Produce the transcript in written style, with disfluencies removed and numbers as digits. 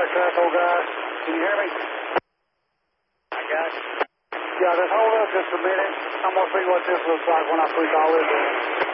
Echo, guys. Can you hear me? I got you. Yeah, just hold up just a minute. I'm going to see what this looks like when I push all this in.